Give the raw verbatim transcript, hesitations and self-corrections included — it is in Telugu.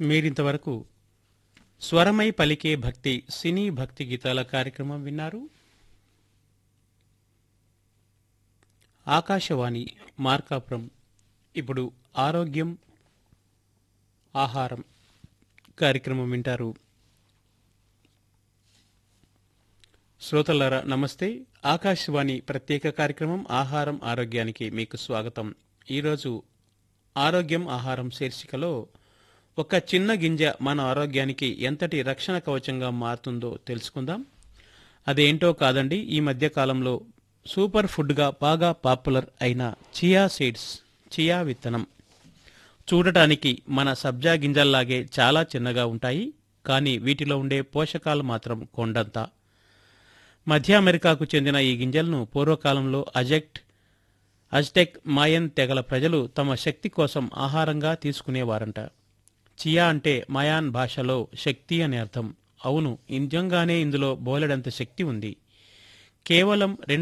మీరింతవరకు స్వరమై పలికే భక్తి సినీ భక్తి గీతాల కార్యక్రమం విన్నారు. ఆకాశవాణి మార్కాపురం. ఇప్పుడు ఆరోగ్యం ఆహారం కార్యక్రమం వింటారు. శ్రోతలారా నమస్తే. ఆకాశవాణి ప్రత్యేక కార్యక్రమం ఆహారం ఆరోగ్యానికి మీకు స్వాగతం. ఈరోజు ఆరోగ్యం ఆహారం శీర్షికలో ఒక చిన్న గింజ మన ఆరోగ్యానికి ఎంతటి రక్షణ కవచంగా మారుతుందో తెలుసుకుందాం. అదేంటో కాదండి, ఈ మధ్య కాలంలో సూపర్ ఫుడ్గా బాగా పాపులర్ అయిన చియా సీడ్స్, చియా విత్తనం. చూడటానికి మన సబ్జా గింజల్లాగే చాలా చిన్నగా ఉంటాయి, కానీ వీటిలో ఉండే పోషకాలు మాత్రం కొండంత. మధ్య అమెరికాకు చెందిన ఈ గింజలను పూర్వకాలంలో అజెక్ట్ అజ్టెక్ మాయన్ తెగల ప్రజలు తమ శక్తి కోసం ఆహారంగా తీసుకునేవారంట. చియా అంటే మయాన్ భాషలో శక్తి అని అర్థం. అవును, నిజంగానే ఇందులో బోలెడంత శక్తి ఉంది. కేవలం